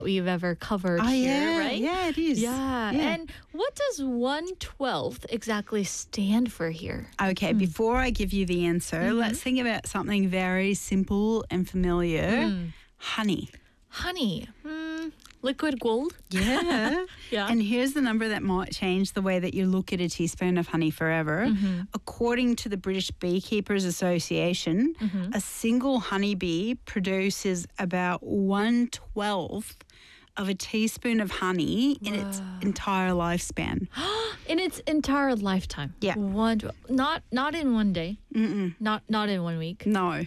we've ever covered Oh, here, yeah. right? Yeah, it is. Yeah. And what does 1/12 exactly stand for here? Okay, before I give you the answer, let's think about something very simple and familiar. Honey. Honey. Liquid gold? Yeah. Yeah. And here's the number that might change the way that you look at a teaspoon of honey forever. According to the British Beekeepers Association, a single honeybee produces about 1/12 of a teaspoon of honey in its entire lifespan. In its entire lifetime. Yeah. Not in one day. Not in 1 week. No.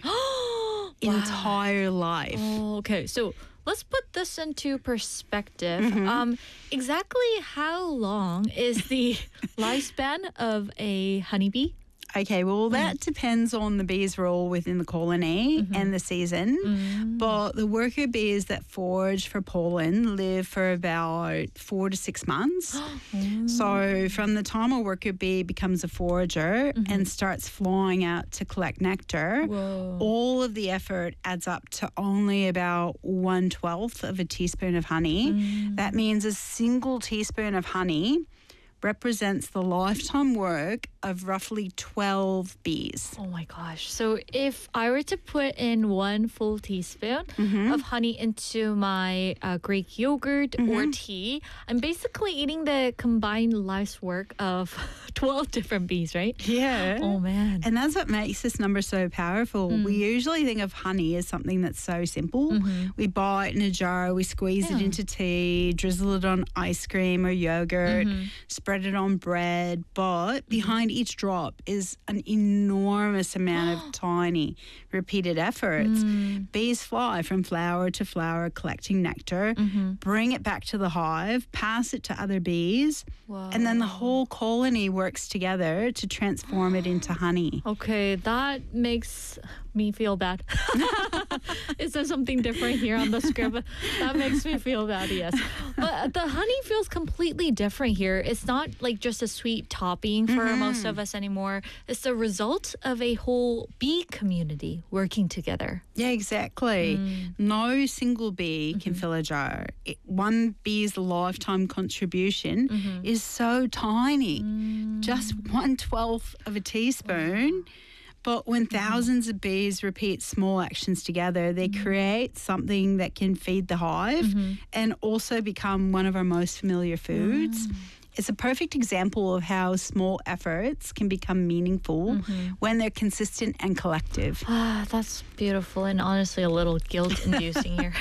Entire life. Oh, okay. So let's put this into perspective. Exactly how long is the lifespan of a honeybee? Okay, well, that depends on the bee's role within the colony and the season. But the worker bees that forage for pollen live for about 4 to 6 months. So from the time a worker bee becomes a forager and starts flying out to collect nectar, all of the effort adds up to only about 1/12 of a teaspoon of honey. That means a single teaspoon of honey represents the lifetime work of roughly 12 bees. Oh my gosh. So if I were to put in 1 full teaspoon of honey into my Greek yogurt or tea, I'm basically eating the combined life's work of 12 different bees, right? Yeah. Oh man. And that's what makes this number so powerful. We usually think of honey as something that's so simple. We buy it in a jar, we squeeze it into tea, drizzle it on ice cream or yogurt, spread it on bread. But behind each drop is an enormous amount of tiny repeated efforts. Bees fly from flower to flower collecting nectar, bring it back to the hive, pass it to other bees, and then the whole colony works together to transform it into honey. Okay, that makes me feel bad. Is there something different here on the script? That makes me feel bad, yes. But the honey feels completely different here. It's not like just a sweet topping for most of us anymore. It's the result of a whole bee community working together. Yeah, exactly. No single bee can fill a jar. One bee's lifetime contribution is so tiny, just 1/12 of a teaspoon. But when thousands of bees repeat small actions together, they create something that can feed the hive and also become one of our most familiar foods. It's a perfect example of how small efforts can become meaningful when they're consistent and collective. Ah, that's beautiful and honestly a little guilt-inducing here.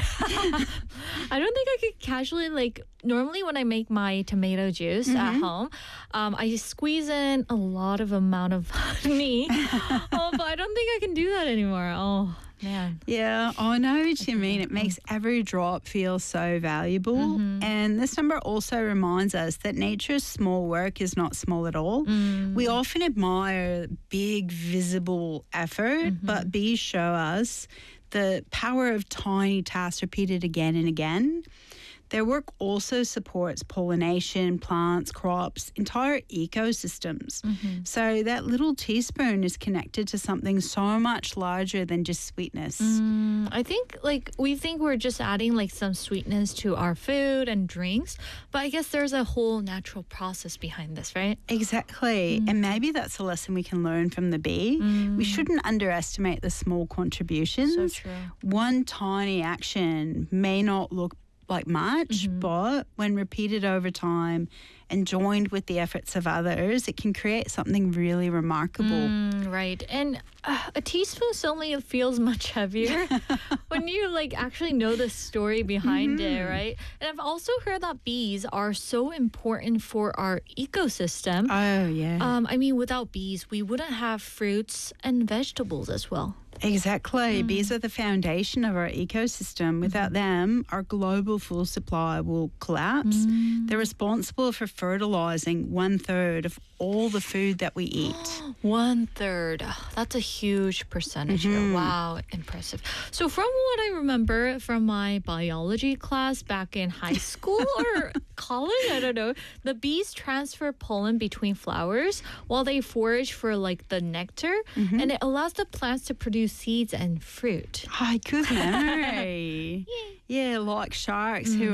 I don't think I could casually, normally when I make my tomato juice at home, I squeeze in a lot of amount of honey. But I don't think I can do that anymore. Oh, man. Yeah, I know what you mean. It makes every drop feel so valuable. And this number also reminds us that nature's small work is not small at all. We often admire big, visible effort, but bees show us the power of tiny tasks repeated again and again. Their work also supports pollination, plants, crops, entire ecosystems. So that little teaspoon is connected to something so much larger than just sweetness. I think we think we're just adding some sweetness to our food and drinks, but I guess there's a whole natural process behind this, right? Exactly. And maybe that's a lesson we can learn from the bee. We shouldn't underestimate the small contributions. So true. One tiny action may not look like much, but when repeated over time and joined with the efforts of others, it can create something really remarkable. Right. And a teaspoon suddenly feels much heavier when you actually know the story behind it, right? And I've also heard that bees are so important for our ecosystem. Oh, yeah. I mean, without bees, we wouldn't have fruits and vegetables as well. Exactly. Bees are the foundation of our ecosystem. Without them, our global food supply will collapse. They're responsible for fertilizing 1/3 of all the food that we eat. 1/3. That's a huge percentage here. Wow, impressive. So from what I remember from my biology class back in high school or college, I don't know, the bees transfer pollen between flowers while they forage for the nectar, and it allows the plants to produce to seeds and fruit. I could know. Yeah, like sharks who